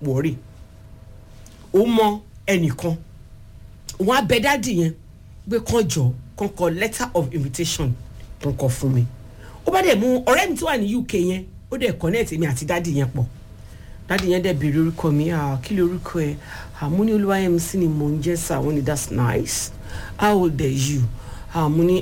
worry ó mọ ẹnìkan wọ́n á bẹ dáàdì yẹn pé kàn jọ kàn kọ letter of invitation kàn kọ fún mi ó bá dẹ̀ mú ọ̀rẹ́ mi tó wà ní UK yẹn ó dẹ̀ connect mi àti dáàdì yẹn pọ̀ dáàdì yẹn dẹ̀ béèrè orúkọ mi kí ló orúkọ ẹ mo ní Olúwayẹmísí ni mò ń jẹ́ sir wọ́n ní that's nice how old are you mo ní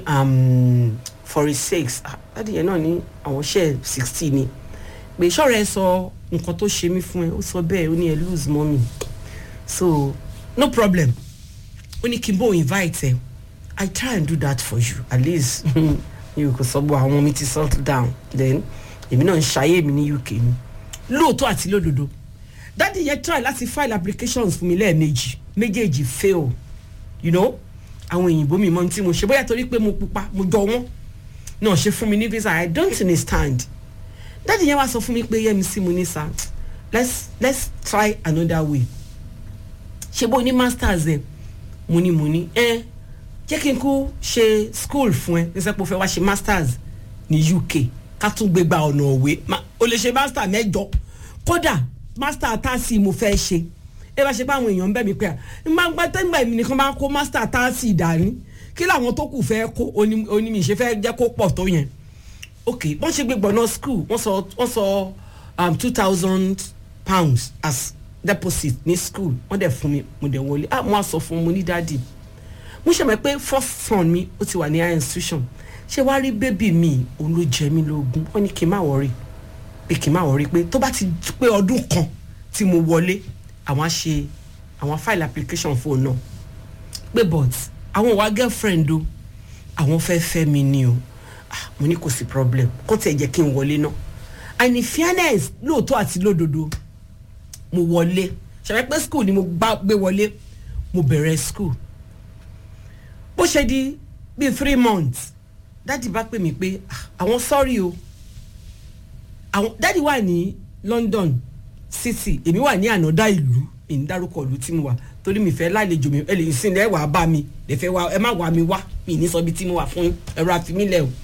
46 dáàdì yẹn náà ní àwọn ṣe 60 ni pé ṣọ́ọ̀rẹ́ sọ nǹkan tó ṣe mí fún ẹ ó sọ bẹ́ẹ̀ ó ní ẹ lose mommy so no problem ó ní kí n bó invite ẹ I try and do that for you at least you kò sọ bó àwọn mi ti settle down then èmi náà ń ṣayé mi ní UK mi lóòótọ́ àti lódodo dáàdì yẹn try láti file applications fún mi lẹ́ẹ̀mejì méjèèjì fail you know àwọn òyìnbó mi mọ tí mo ṣe bóyá torí pé mo pupa mo jọ wọn náà ṣe fún mi ní visa I don't understand dáàdì yẹn wá sọ fún mi pé Yẹmisí mo ní sá let's try another way ṣe bó ní masters ẹ mo ní jẹ́ kí n kú ṣe school fún ẹ ní sẹ́pọ̀ fẹ́ wá ṣe masters ní UK ká tún gbé gba ọ̀nà òwe o lè ṣe master 8 kódà master 30 mo fẹ́ ṣe ẹ bá ṣe pé àwọn èèyàn ń bẹ̀ mí pé gbàgbà èmi nìkan bá kó master 30 dání kí làwọn tó kù fẹ́ kó onímì ṣe fẹ́ jẹ́ kó pọ̀ tó yẹn ok wọ́n ṣe gbé gbọ̀nà school wọ́n sọ £2,000 as deposit ní school wọ́n dẹ̀ fún mi mo dẹ̀ wọlé mo á sọ fún mo ní dáàdì mo ṣe mọ̀ pé first son mi ó ti wà ní higher institution ṣé wàá rí bébì mi òun ló jẹ mí lógún wọ́n ní kí n má wọrí pé tó bá ti pé ọdún kan tí mo wọlé àwọn file application fún náà pé but àwọn wa girlfriend o àwọn fẹ́ mi ni o mo ní kò sí problem kó tẹ̀ jẹ́ kí n wọlé náà and in fairness lóòótọ́ àti lódodo mo wọlé ṣàlàyé pé school ni mo gbé wọlé mo bẹ̀rẹ̀ school bó ṣe di bíi 3 months dáàdì bá pè mí pé àwọn sorry o àwọn dáàdì wà ní London City èmi wà ní ànádá ìlú èmi dárúkọ ìlú tí mo wà torí mi fẹ́ lálejò mi ẹ lè sin lẹ́ wàá bá mi lè fẹ́ wá ẹ má wá mi wá mi ní sọ bí tí mo wà fún ẹ̀rọ àfimílẹ̀ o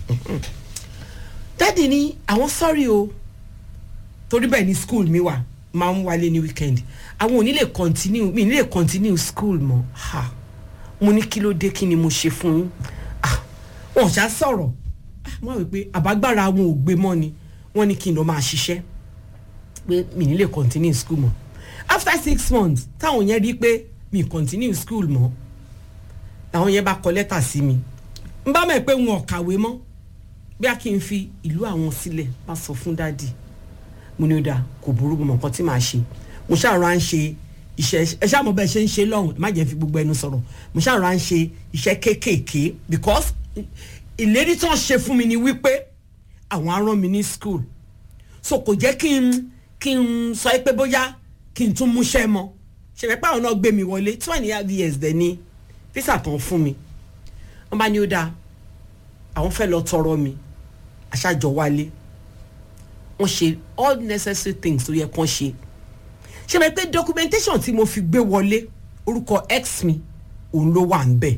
dáàdì ní àwọn sorry o torí bẹ́ẹ̀ ni school mi wà máa ń wálé ní weekend àwọn ò ní lè continue mi ní lè continue school mọ́ mo ní kí ló dé kí ni mo ṣe fún yín wọn ṣá sọ̀rọ̀ wọ́n wí pé àbágbára wọn ò gbé mọ́ ni wọ́n ní kí n lọ máa ṣiṣẹ́ pé mi ní lè continue school mọ́ after 6 months táwọn yẹn rí pé mi continue school mọ́ làwọn yẹn bá kọ lẹ́tà sí mi n bá mọ̀ pé wọn ò kàwé mọ́ bí a kì í fi ìlú àwọn sílẹ̀ bá sọ fún dáàdì mo ní ó dáa kò burú mọ́ nǹkan tí màá ṣe mo ṣàrọ̀ à ń ṣe iṣẹ́ ẹ ṣáà mọ̀ bẹ́ẹ̀ ṣe ń ṣe lọ́hùn má jẹ́ fi gbogbo ẹnu sọ̀rọ̀ mo ṣàrọ̀ à ń ṣe iṣẹ́ kéékèèké because ìlérí tí wọ́n ṣe fún mi ni wípé àwọn á rán mi ní school so kò jẹ́ kí n sọ pé bóyá kí n tún múṣẹ́ mọ́ ṣe fẹ́ pé àwọn náà gbé mi wọlé 20 years dẹ̀ ni visa tán fún mi wọ́n bá ní ó dáa àwọn fẹ́ lọ tọrọ mi aṣáájọ wálé wọ́n ṣe all necessary things tó yẹ kán ṣe ṣe fẹ́ pé documentation tí mo fi gbé wọlé orúkọ ex mi òun ló wà ń bẹ̀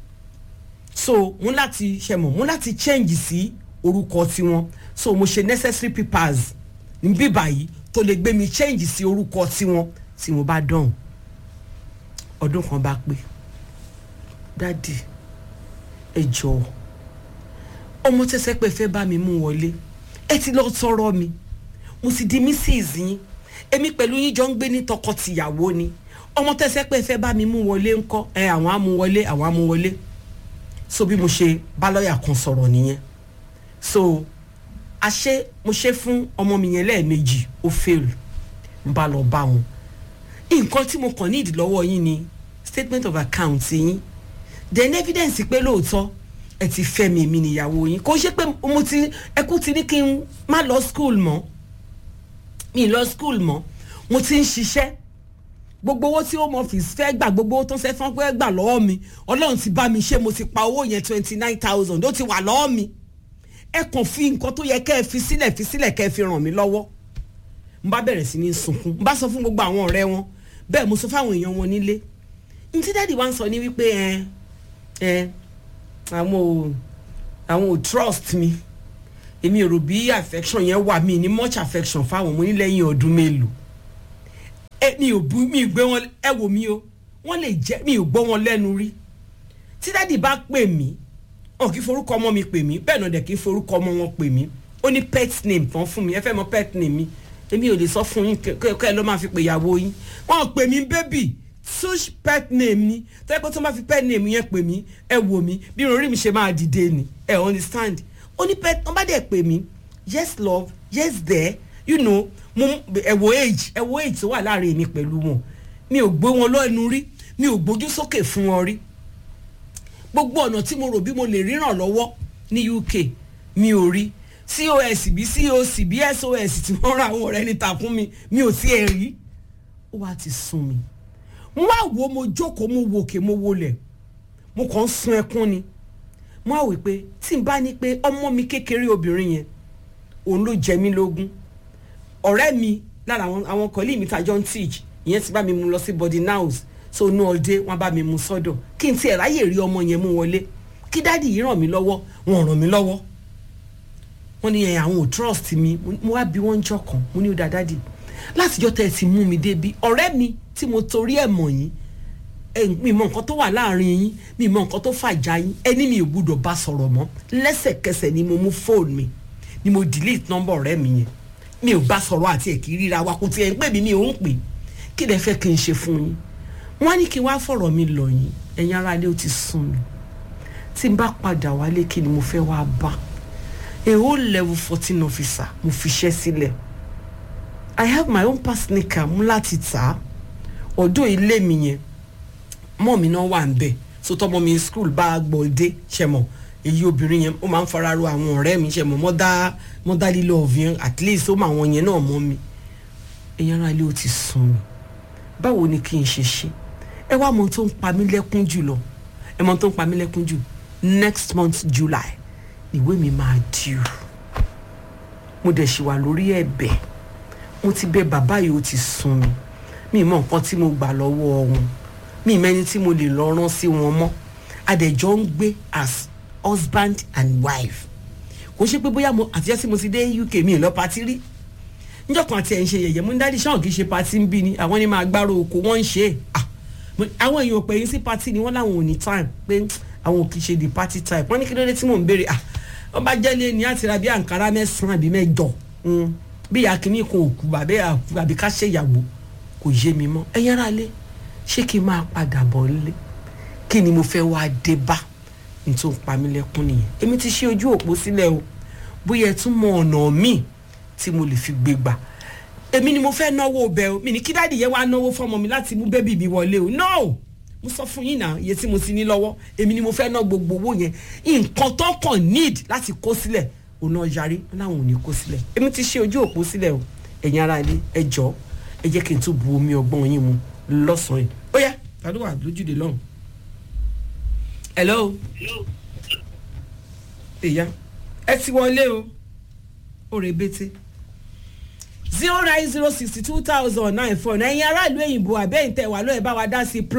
so mo láti change sí orúkọ tiwọn so mo ṣe necessary papers níbí báyìí tó lè gbé mi change sí orúkọ tiwọn tí mo bá dán ọdún kan bá pé dáàdì ẹ jọ̀ọ́ ọmọ tẹsẹ pé fẹ́ bá mi mú wọlé ẹ ti lọ tọrọ mi mo sì di mrs yín èmi pẹ̀lú yín jọ ń gbé ní tọkọtìyàwó ni ọmọ tẹsẹ pé fẹ́ bá mi mú wọlé ńkọ́ àwọn á mú wọlé so bí mo ṣe bá lọ́ọ̀yà kan sọ̀rọ̀ nìyẹn so mo ṣe fún ọmọ mi yẹn lẹ́ẹ̀mejì ó fail n bá lọ bá wọn nǹkan tí mo kàn ní ìdílọ́wọ́ yín ni statement of account yín then evidence pé lóòótọ́ ẹ ti fẹ́ mi èmi níyàwó yín kò ṣe pé ẹkú ti ní kí n má lọ school mọ́ mo ti ń ṣiṣẹ́ gbogbo owó tí home office fẹ́ gbà gbogbo owó tó ń fẹ́ gbà lọ́wọ́ mi ọlọ́run ti bá mi ṣe mo ti pa owó yẹn 29,000 ó ti wà lọ́wọ́ mi ẹ kàn fi nǹkan tó yẹ kẹ́ ẹ fi sílẹ̀ kẹ́ ẹ fi ràn mí lọ́wọ́ n bá bẹ̀rẹ̀ sí ní sunkún n bá sọ fún gbogbo àwọn ọ̀rẹ́ wọn bẹ́ẹ̀ mo sọ fáwọn èèyàn wọn nílé n tí dáàdì wa ń sọ ní wípé àwọn ò trust mi èmi ò rò bí affection yẹn wà mí ní much affection fáwọn mo ní lẹ́yìn ọdún mélòó mi ò gbé wọn ẹ wò mí o wọ́n lè jẹ́ mi ò gbọ́ wọn lẹ́nu rí tí dádì bá pè mí wọn kì í forúkọ ọmọ mi pè mí bẹ́ẹ̀ náà dẹ̀ kì í forúkọ ọmọ wọn pè mí ó ní pet name kan fún mi ẹ fẹ́ mọ pet name mi èmi ò lè sọ fún yín kẹ́ ẹ ló máa fi pè ìyàwó yín wọ́n pè mí baby such pet name ni tẹ́lẹ̀ pé tó máa fi pet name yẹn pè mí ẹ wò mí bí orí mi ṣe máa dìde ni ẹ understand ó ní pet wọ́n bá dẹ̀ pè mí yes love yes there you know ẹ wo age tó wà láàrin mi pẹ̀lú wọn mi ò gbé wọn lẹ́nu rí mi ò gbójú sókè fún wọn rí gbogbo ọ̀nà tí mo rò bí mo lè ríran lọ́wọ́ ní UK mi ò rí cos bí coc bí sos tí wọ́n ra àwọn ọ̀rẹ́ níta fún mi mi ò sí ẹ̀ rí ó wá ti sún mi mo wá wo mo jókòó mo wòkè mo wọlẹ̀ mo kàn ń sun ẹkún ni mo wá wí pé tí n bá ní pé ọmọ mi kékeré obìnrin yẹn òun ló jẹ mí lógún ọ̀rẹ́ mi lára àwọn kọ́lí mi tàjọ́ ń teach ìyẹn ti bá mi mú lọ sí boarding house so inú ọdẹ wọn bá mi mú sọ́dọ̀ kí n tiẹ̀ ráyè rí ọmọ yẹn mú wọlé kí dádì yìí ràn mí lọ́wọ́ wọn ràn mí lọ́wọ́ wọ́n ní àwọn ò trust mi mo wá bí wọ́n ń jọ kan mo ní ó dá dádì látijọ́ tẹ́ ẹ ti mú mi débi ọ̀rẹ́ mi tí mo torí ẹ̀ mọ̀ yín mi mọ nǹkan tó wà láàrin yín mi mọ nǹkan tó fàjà yín ẹni mi ò gbúdọ̀ bá sọ̀rọ̀ mọ́ lẹ́sẹ̀kẹsẹ̀ ni mo mú fóònù mi ni mo delete nọ́mbà ọ̀rẹ́ mi yẹn mi ò bá sọ̀rọ̀ àti ẹ̀kí ríra wa kò tiẹ̀ ń pè mí mi ò ń pè kí lẹ fẹ́ kí n ṣe fún yín wọ́n á ní kí n wá fọ̀rọ̀ mi lọ yín ẹ̀yin ará ilé ó ti sún mi tí n bá padà wálé kí ni mo fẹ́ wá bá a whole level 14 officer mo fiṣẹ́ sílẹ̀ I have my own personal car mú láti tà á ọ̀dọ̀ ilé mi yẹn mọ́ mi náà wà ń bẹ̀ so tọ́mọ mi school bá gbọ́dé ṣẹ̀mọ̀ èyí obìnrin yẹn ó máa ń fara ro àwọn ọ̀rẹ́ mi ṣẹ̀mọ̀ mọ́dá lílọ ọ̀fìn at least ó mọ àwọn yẹn náà mọ́ mi ẹ̀yin ará ilé ó ti sún mi báwo ni kí n ṣe ẹ wá mọ tó ń pa mí lẹ́kún jù lọ ẹ mọ tó ń pa mí lẹ́kún jù next month July ìwé mi máa due mo dẹ̀ ṣì wà lórí ẹ̀bẹ̀ mo ti bẹ̀ bàbá yìí ó ti sún mi mọ nǹkan tí mo gbà lọ́wọ́ wọn mi mẹ́ni tí mo lè lọ rán sí wọn mọ́ adẹ̀jọ́ ń gbé as husband and wife kò ṣe pé bóyá mo àtijọ́ tí mo ti dé UK mi lọ patí rí níjọ́ kan àti ẹ̀ ń ṣe yẹ̀yẹ́ mo ní dáàdi ṣáà kì í ṣe patí ń bí ni àwọn ni máa gbárò oko wọ́n ń ṣe àwọn èèyàn pè yín sí patí ni wọ́n láwọn ò ní time pé àwọn ò kì í ṣe the party type wọ́n ní kí ló dé tí mò ń béèrè wọ́n bá jẹ́lé ní àti ra bí àǹkárá 9 àbí 8 bí akínní kan òkú àbí ká ṣe ìyàwó kò yé mi mọ́ ẹ̀yin ará lé ṣé kí n máa padà bọ̀ nílé kí ni mo fẹ́ wá dé bá n tó ń pa mí lẹ́kún nìyẹn èmi ti ṣe ojú òpó sílẹ̀ o bóyá ẹ tún mọ ọ̀nà míì tí mo lè fi gbé gbà èmi ni mo fẹ́ náwó bẹ́ẹ̀ o mi ní kí dáàdì yẹn wá náwó fọmọ mi láti mú bébì mi wọlé o no mo sọ fún yín náà iye tí mo ti ní lọ́wọ́ èmi ni mo fẹ́ ná gbogbo owó yẹn nǹkan tó kàn need láti kó sílẹ̀ òun náà yarí láwọn ò ní kó sílẹ̀ èmi ti ṣe ojú òpó sílẹ̀ o ẹ̀yin ará ilé ẹ jọ̀ọ́ ẹ jẹ́ kí n tún bu omi ọgbọ́n yín mu lọ́sàn-án yìí ó yá ta ló wà lójúde lọ́hùn. hello ìyá ẹ ti wọlé o ó rebete 09062200949 ẹ̀yin aráàlú òyìnbó àbẹ́yìn tẹ̀ wá lóye bá wa dá sí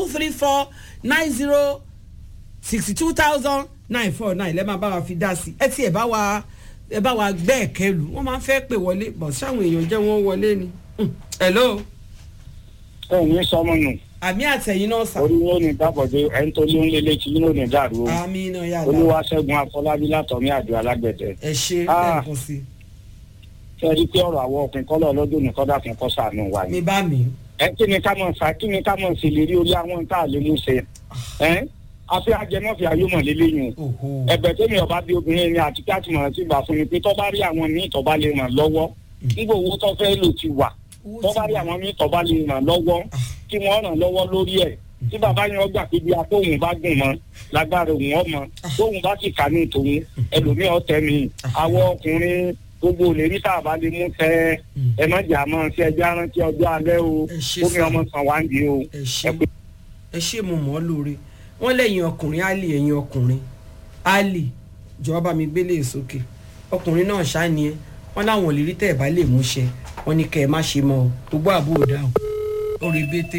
+2349062200949 lẹ́ẹ̀ máa bá wa fi dá sí ẹ ti ẹ̀ bá wa gbẹ́ ẹ̀kẹ́ lù wọ́n máa ń fẹ́ pè wọlé bọ̀ sáwọn èèyàn jẹ́ wọ́n wọlé ni. hello. ẹ̀yin sọmọ nù. àmì àtẹ̀yìn náà sà. orí wọn ní dábọ̀dé ẹni tó ló ń lé létí yín ló ní dàrú o. àmì náà yàrá. Olúwaṣẹ́gun Afọlábí látọ̀mí àjọ alágbẹ̀dẹ. ẹ ṣe lẹ́ẹ̀kan sí. ṣe rí pé ọ̀rọ̀ àwọn ọkùnrin kọ́lọ̀ ọlọ́dún ní kọ́dà fún kọ́ sànù wa ni. mi bá mi. kí ni ká mọ̀ sí lè rí orí àwọn tá a lè mú ṣe. àfi ajẹmọ́fì ayọ́mọ̀ lélẹ́yìn. ẹ̀bẹ̀ tẹ́mi ọba bí obìnrin ni àti káàtì mọ̀ràn ti gbà fún mi pé tọ́ bá rí àwọn míì tọ́ bá lè ràn lọ́wọ́ nígbà owó tó fẹ́ lò ti wà tọ́ bá rí àwọn míì tọ́ bá lè ràn lọ́wọ́ kí wọ́n ràn lọ́wọ́ lórí ẹ̀ tí bàbá yẹn ọgbà pé bí atóhùn bá gùn mọ́ lágbára òun ọmọ tóhùn bá sì kà ní tòun ẹlòmíì ọ̀tẹ̀ mi àwọn ọkùnrin gbogbo òlérí tá a bá lè mú tẹ ẹ má jà mọ́ sí ẹjẹ́ rántí ọjọ́ alẹ́ o omi ọmọ sàn wá ń di o. ẹ ṣe mo mọ̀ ọ́ lóore wọ́n lẹ́yìn ọkùnrin Ali ẹ̀yìn ọkùnrin Ali jọ̀wọ́ bá mi gbélé sókè ọkùnrin náà ṣáà ni ẹ wọ́n láwọn òlérí tẹ̀ bá lè mú ṣẹ wọ́n ní kẹ́ ẹ má ṣe mọ́ ọ gbogbo àbúrò dáhùn orí bété.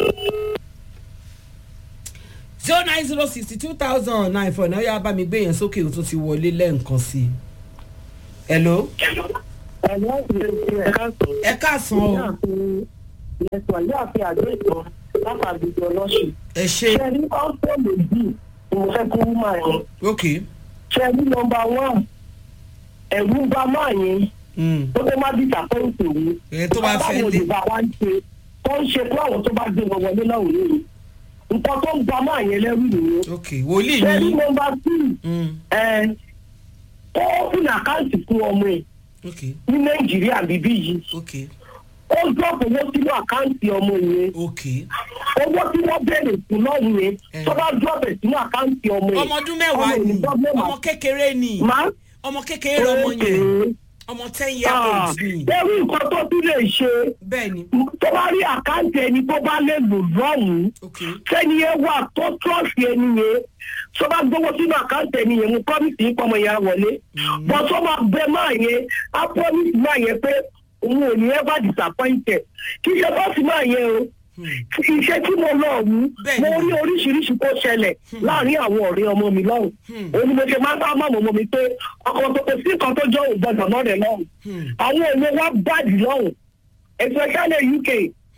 09062200949 náà yá bá mi gbé yẹn sókè o tún ti wọlé lẹ́ǹkan sí i. hello. ẹ káàsán o. Yẹ̀sọ̀ yóò fi àgbẹ̀ ìtàn látàgbèjọ lọ́sùn. ẹ ṣe. Ṣé ní ọ̀sẹ̀ méjì ni mo fẹ́ kó wúmà yẹn? ok. Ṣé ní nọmba 1 ẹ̀rú bá máa yẹn tó tó má dìtà tó ń tòun. tó bá fẹ́ lé. báwo ni bá wa ń ṣe tó ń ṣe fún àwọn tó bá gbé wọn wọlé náà lórí. Nǹkan tó ń gba máa yẹn lẹ́rù nìyẹn. ok wòlíì Ṣé ní ni. nọmba 2 ó fún àkáǹtì fún ọmọ ẹ̀ ok ní Nàìjíríà bíbí yìí. ok Ó drop owó sínú àkáǹtì ọmọ yẹn. ok. Owó tí wọ́n bẹ̀rẹ̀ fún lọ́rùn yẹn tó bá drop ẹ̀ sínú àkáǹtì ọmọ yẹn. ọmọ ọdún mẹ́wàá ni ọmọ kékeré ni Má ọmọ kékeré lọmọ yẹn ọmọ 10 years old ni. Ẹrú nǹkan tó tún lè ṣe bẹ́ẹ̀ ni. tó bá rí àkáǹtì ẹni tó bá lè lò lọ́hùn-ún. ok Sẹ́ni yẹn wà tó trọ́ọ̀sì ẹni yẹn tó bá gbówó sínú àkáǹtì ẹni yẹn mo promise yín pọ́nmọ yẹn á wọlé. Bọ́ tó máa bẹ máa yẹn á promise máa yẹn pé òun ò ní ever disappointed. Kì í ṣe bọ́ọ̀sì máa yẹn o. Iṣẹ́ tí mo lọ wú mo rí oríṣiríṣi tó ṣẹlẹ̀ láàrin àwọn ọ̀rẹ́ ọmọ mi lọ́hùn. Òun ni mo ṣe máa ń bá màmá ọmọ mi pé ọkọ tó kò sí nǹkan tó jọ ògbọ́dọ̀ náà rẹ̀ lọ́hùn. Àwọn òun wá bàdì lọ́hùn especially UK.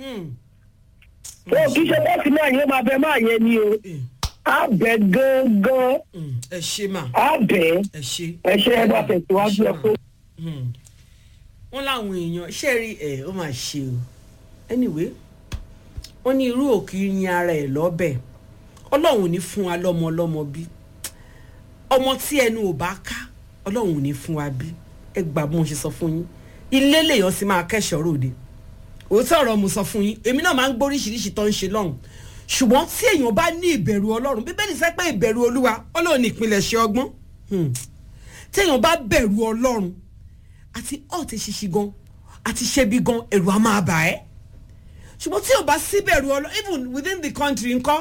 O kì í ṣe bọ́ọ̀sì máa yẹn máa bẹ máa yẹn ni o. Á bẹ gángan. ẹ ṣe mà. Á bẹ ẹ ṣe. ẹ ṣe ẹ bá tẹ̀síwájú ẹ kó. wọ́n láwọn èèyàn ṣe rí ẹ̀ ó máa ṣe o anyway wọ́n ní irú òkìrí ní ara ẹ̀ lọ́bẹ̀ ọlọ́run ò ní fún wa lọ́mọ ọlọ́mọ bí ọmọ tí ẹnu ò bá ká ọlọ́run ò ní fún wa bí ẹ gbà bí mo ṣe sọ fún yín ilé lèèyàn sì máa kẹ́ṣọ̀ọ́ ròde òótọ́ ọ̀rọ̀ mo sọ fún yín èmi náà máa ń gbóríṣiríṣi tó ń ṣe lọ́hùn ṣùgbọ́n tí èèyàn bá ní ìbẹ̀rù ọlọ́run bíbélì sẹ́ pé ìbẹ̀rù olúwa ọlọ́run ìpilẹ̀ṣẹ̀ ọgbọ́n tí èèyàn bá bẹ̀rù ọlọ́run àti ọ̀tẹ̀ ṣíṣí gan àti ṣẹ́bí gan ẹ̀rù á máa bà ẹ́ ṣùgbọ́n tí o bá síbẹ̀rù ọlọ́run even within the country ńkọ́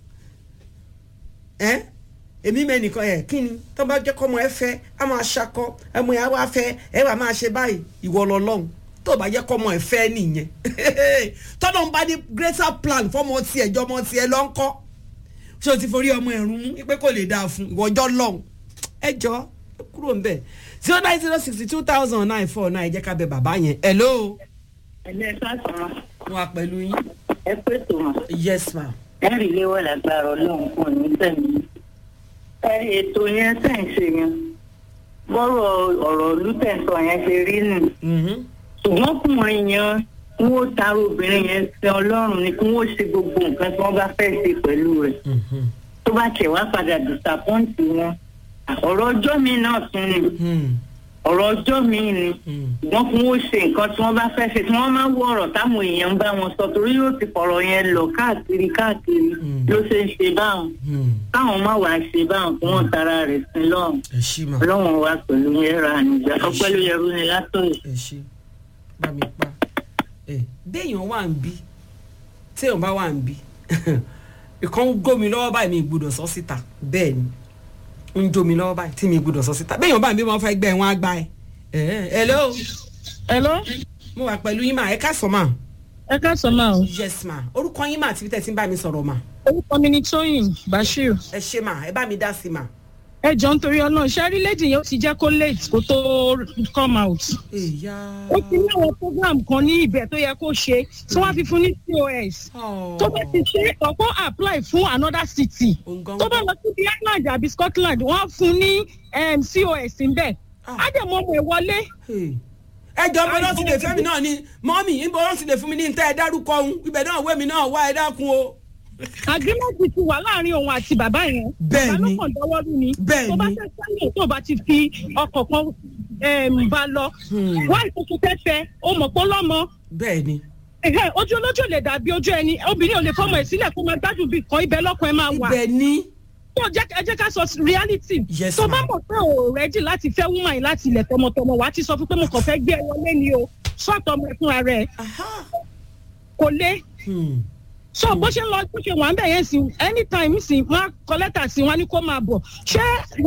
èmi mẹ́nìkan kí ni tó bá jẹ́ kọ́mọ ẹ fẹ́ á máa ṣakọ ẹmọ ẹ wá fẹ́ ẹ wà máa ṣe báyìí ìwọ lọ́lọ́run tó bá jẹ́ kọ́mọ ẹ fẹ́ nìyẹn tọ́nà ń bá ní greater plan fọ́mọ tiẹ̀ jọmọ tiẹ̀ lọ́ ń kọ́ ṣé o ti forí ọmọ ẹ̀rún mú pé kò lè dáa fún ìwọ́jọ́ lọ́hùn ẹ jọ kúrò ń bẹ̀ 09062200949 jẹ́ ká bẹ bàbá yẹn hello. Ẹ̀lẹ́ sásán. Wọ́n á pẹ̀lú yín. Ẹ pé tó mọ̀. Yes ma. Ẹ̀rì léwọ́ lágbára ọlọ́run fún ní tẹ̀mí. Ètò yẹn tẹ̀ ń ṣe yẹn. Bọ́rọ̀ ọ̀rọ̀ olùtẹ̀sọ̀ yẹn ṣe rí nù. Ṣùgbọ́n kùnrin yẹn n ó tara obìnrin yẹn sí ọlọ́run ni kí wọ́n ṣe gbogbo nǹkan tí wọ́n bá fẹ́ ṣe pẹ̀lú rẹ̀. Tó bá tẹ̀ wá padà disappoint wọn. Ọ̀rọ̀ ọjọ́ mi náà tún ni. Ọ̀rọ̀ ọjọ́ mi ni wọ́n fún wọn ṣe nǹkan tí wọ́n bá fẹ́ ṣe tí wọ́n máa ń wọ ọ̀rọ̀ táwọn èèyàn ń bá wọn sọ torí yóò ti fọ̀rọ̀ yẹn lọ káàkiri ló ṣe ń ṣe báwọn káwọn má wàá ṣe báwọn kí wọ́n tara rẹ̀ sí lọ́hùn ọlọ́run wa pẹ̀lú yẹn ra ànìjà ọpẹ́ ló yẹrù ni látọ̀yẹ̀. ẹ ṣe bá mi pa béèyàn wà ń bí téèyàn bá wà ń bí ìkan ń gómi lọ́wọ́ báyìí mi gbọ́dọ̀ sọ síta bẹ́ẹ̀ ni ń jó mi lọ́wọ́ báyìí tí mi gbọ́dọ̀ sọ síta béèyàn bá ń bí wọn fẹ́ gbẹ́ wọn á gbá ẹ. hello. hello. mo wà pẹ̀lú yín mà ẹ káàsán mà. ẹ káàsán mà o. yes ma orúkọ yín mà àti bí tẹ̀ tí ń bá mi sọ̀rọ̀ mà. orúkọ mi ni Tóyìn Bashir. ẹ ṣe mà ẹ bá mi dá sí mà. ẹ jọ nítorí Ọlọ́run ṣẹ́rí lady yẹn ó ti jẹ́ kó late kó tó come out. ó ti ní àwọn program kan ní ibẹ̀ tó yẹ kó ṣe tí wọ́n fi fún ní COS. tó bá ti ṣe ọ̀pọ̀ apply fún another city. tó bá lọ sí bí Ireland àbí Scotland wọ́n fún ní COS níbẹ̀. á dẹ̀ mọ́ ọmọ ẹ̀ wọlé. ẹ jọ bó lọ́ọ́ ti lè fẹ́ mi náà ni mọ́mì ń bọ́ lọ́ọ́ ti lè fún mi ní ntẹ́ ẹ dárúkọ òun ibẹ̀ náà wé mi náà wá ẹ dákun o. agreement ti wà láàrin òun àti bàbá yẹn. bẹ́ẹ̀ni bàbá ló kàn dọ́wọ́ rú ni. bẹ́ẹ̀ni tó bá fẹ́ sẹ́yìn tó bá ti fi ọkọ̀ kan bá lọ. wá ìkókó fẹ́fẹ́ ó mọ̀ pé lọ́mọ. bẹ́ẹ̀ni. ojú olójú lè dàbí ojú ẹni obìnrin ò lè fọmọ ẹ̀ sílẹ̀ kó máa gbádùn bí kan ibẹ̀ lọ́kàn ẹ̀ máa wà. ibẹ̀ ni. tó ẹ jẹ́ ká sọ reality. yes tó bá mọ̀ pé o ready láti fẹ́ woman yìí láti ilẹ̀ tọmọtọmọ wàá ti sọ fún pé mo kàn fẹ́ gbé ẹ wọlé ni o sọ́ọ̀tọ̀ ọmọ ẹ̀ fúnra rẹ̀ kò lé so bó ṣe ń lọ bó ṣe wà ń bẹ̀ yẹn sí anytime sí wọn kọ lẹ́tà sí wọn ni kó máa bọ̀ ṣé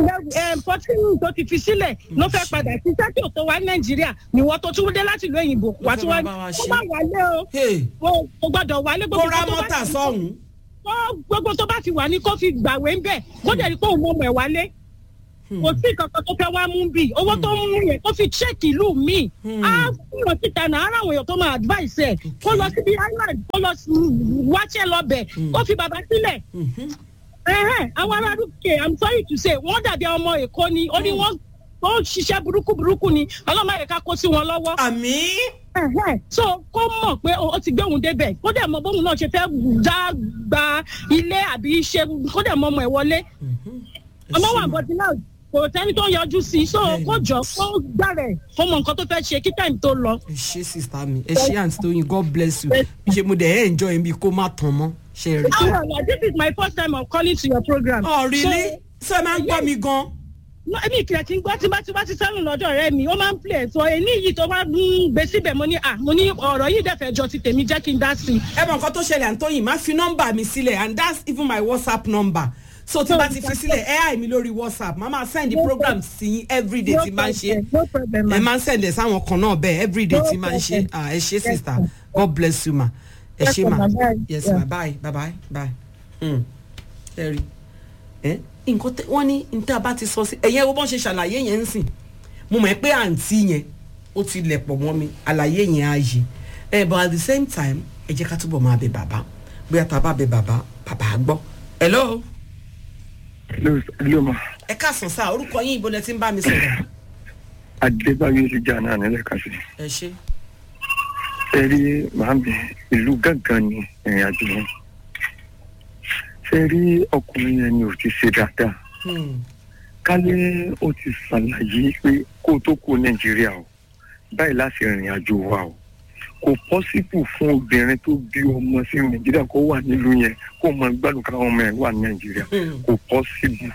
14 tó ti fi sílẹ̀ ló fẹ́ padà sí sẹ́kì tó wá ní Nàìjíríà ni wọ́n tó tún dé láti ìlú òyìnbó wà tí wọ́n bá wálé o kò gbọ́dọ̀ wálé gbogbo tó bá mọ́tà sọ́hún. gbogbo tó bá ti wà ní kó fi gbàwé ń bẹ̀ kó dẹ̀ rí pé òun mọ̀ ẹ̀ wálé kò sí kankan tó fẹ́ wá mú bí owó tó ń mú yẹn kó fi check ìlú mi á fún wọn síta náà ara àwọn èèyàn tó máa advice ẹ̀ kó lọ síbi island kó lọ wáṣẹ́ lọ́bẹ̀ kó fi bàbá sílẹ̀ àwọn ará dúkìá I'm sorry to say wọ́n dàbí ọmọ Èkó ni ó ní wọ́n ṣiṣẹ́ burúkú ni ọlọ́mọ ẹ̀ka kó sí wọn lọ́wọ́. àmín. so kó mọ̀ pé ó ti gbé òun débẹ̀ kó dẹ̀ mọ bóun náà ṣe fẹ́ já gba ilé àbí ṣe kó dẹ̀ mọ ọmọ ẹ̀ wọlé. ọmọ wa bọ̀dí náà kò tẹ́ni tó yọjú sí so kó jọ kó gbàrẹ̀ kó mọ nǹkan tó fẹ́ ṣe kí time tó lọ. ẹ ṣé sista mi ẹ ṣé àǹtí Tóyìn God bless you ṣe mo dẹ̀ ẹ́ enjoy mi kó má tán mọ́ ṣe rí. this is my first time of calling to your program. oh really so ẹ máa ń gbọ́ mi gan. èmi ìkìlẹ̀ kí n gbọ́ tí bá ti sẹ́nu lọ́dọ̀ rẹ mi ó máa ń play so èyí yìí tó bá ń gbé síbẹ̀ mo ní ọ̀rọ̀ yìí dẹ̀fẹ̀ jọ ti tèmi jẹ́ kí n dá sí i. ẹ mọ nǹkan tó ṣẹlẹ̀ Antoyin máa fi nọ́mbà mi sílẹ̀ and that's even my WhatsApp number so tí bá ti fi sílẹ̀ ẹ àì mi lórí WhatsApp máa máa send the program sí yín everyday tí máa ń ṣe ẹ máa ń send ẹ̀ sáwọn kan náà bẹ́ẹ̀ everyday tí máa ń ṣe ẹ ṣé sister God bless you ma ẹ ṣé ma yes ma bye bye bye ẹ rí nǹkan wọ́n ní níta bá ti sọ sí ẹ̀yẹ́ wo bọ́n ṣe ṣàlàyé yẹn ń sìn mo mọ̀ pé àǹtí yẹn ó ti lẹ̀ pọ̀ mọ́ mi àlàyé yẹn á yí but at the same time ẹ jẹ́ ká túbọ̀ máa bẹ bàbá bóyá tá a bá bẹ bàbá á gbọ́. hello. hello ma. ẹ káàsán sáà orúkọ yín ibo lẹ ti ń bá mi sọ̀rọ̀. adébáyé ti jà náà nílẹ̀ kan sí. ẹ ṣé. ẹ rí màámi ìlú gángan ni ìrìn àjò yẹn ṣe rí ọkùnrin yẹn ni ò ti ṣe dáadáa kálẹ̀ ó ti ṣàlàyé pé kó tó kó Nàìjíríà o báyìí láti rìnrìn àjò wa o kò pọ́sibù fún obìnrin tó bí ọmọ sí Nàìjíríà kó wà nílùú yẹn kó máa gbádùn káwọn ọmọ ẹ̀ wà ní Nàìjíríà kò pọ́sibù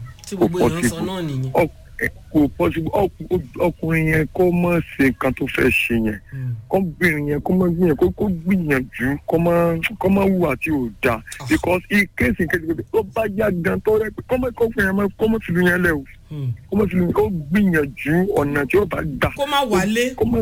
kò pọ́sibù ọkùnrin yẹn kó má ṣe nǹkan tó fẹ́ ṣe yẹn kọ́bìnrin yẹn kó má gbìyànjú kó má hùwà tí ò dáa because ìkéèsì tó bá yá gan tó rẹ pé kó má fìlú yẹn lẹ̀ o kó má fìlú yẹn kó gbìyànjú ọ̀nà tí ó bá gbà kó má wálé kó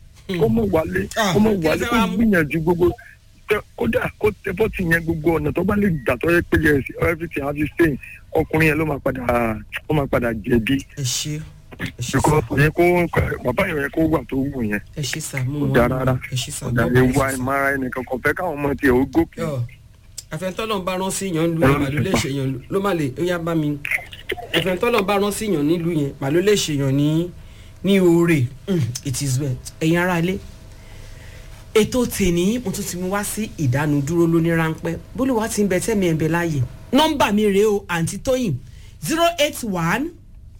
gbìyànjú gbogbo kódà kó tẹ bọ́tì yẹn gbogbo ọ̀nà tó bá lè gbà tó yẹ pé yẹ everything have you stay ọkùnrin yẹn ló máa padà jẹ̀bi. ẹ ṣé because yẹ kó bàbá yẹn kó wà tó wù yẹn. ẹ ṣé sà mú wọn rárá ẹ ṣé sà ọ̀dà lè wá ìmọ̀ra ẹnìkan kan fẹ́ káwọn ọmọ tiẹ̀ ó gòkè. àfẹnutọ́lọ́ bá rán sí yàn lu yẹn màlúù lè ṣe yàn ló má lè ó yá bá mi àfẹnutọ́lọ́ bá rán sí yàn nílùú yẹn màlúù lè ṣe yàn ní oore it is well ẹ̀yin ará ilé ètò tèní mo tún ti mú wá sí ìdánudúró lóní ráńpẹ́ bólúwa ti ń bẹ tẹ́mi ẹ̀ ń bẹ láàyè nọ́mbà mi rèé o àǹtí Tóyìn 081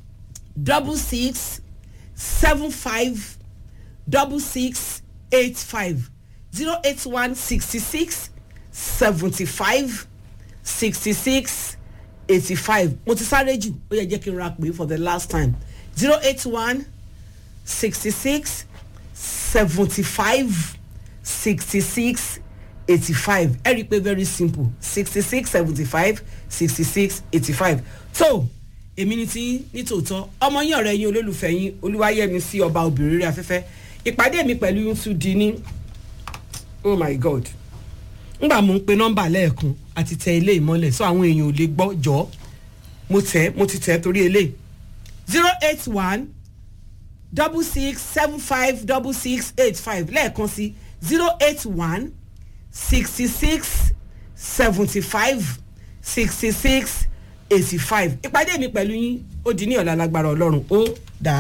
66 75 66 85 081 66 75 66 85 mo ti sáré jù ó yẹ jẹ́ kí n ra pé for the last time 081 66 75 66 85 ẹ rí i pé very simple 66 75 66 85 so èmi ni tí nítòótọ́ ọmọ yín ọ̀rẹ́ yín olólùfẹ́ yín Olúwayẹmisí ọba obìnrin rẹ̀ afẹ́fẹ́ ìpàdé mi pẹ̀lú yín tún di ní oh my god ngbà mo ń pe nọ́mbà lẹ́ẹ̀kan àti tẹ ilé ìmọ́lẹ̀ so àwọn èèyàn ò lè gbọ́ jọ mo ti tẹ̀ torí ilé 081 66 75 66 85 lẹ́ẹ̀kan sí 081 66 75 66 85 ìpàdé mi pẹ̀lú yín ó di ní ọ̀la lágbára Ọlọ́run ó